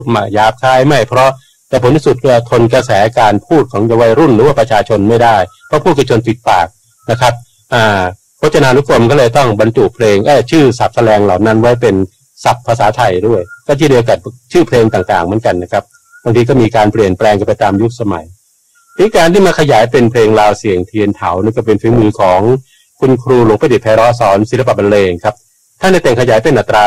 มาหยาบคายไม่เพราะแต่ผลที่สุดก็ทนกระแสการพูดของวัยรุ่นหรือว่าประชาชนไม่ได้เพราะพูดกันจนติดปากนะครับพจนานุกรมก็เลยต้องบรรจุเพลงชื่อศัพท์แสลงเหล่านั้นไว้เป็นศัพท์ภาษาไทยด้วยก็ที่เดียวกับชื่อเพลงต่างๆเหมือนกันนะครับบางทีก็มีการเปลี่ยนแปลงกันไปตามยุคสมัยที่การที่มาขยายเป็นเพลงลาวเสียงเทียนเถานี่ก็เป็นฝีมือของคุณครูหลวงประดิษฐ์ไพเราะสอนศิลปะบรรเลงครับท่านได้แต่งขยายเป็นอัตรา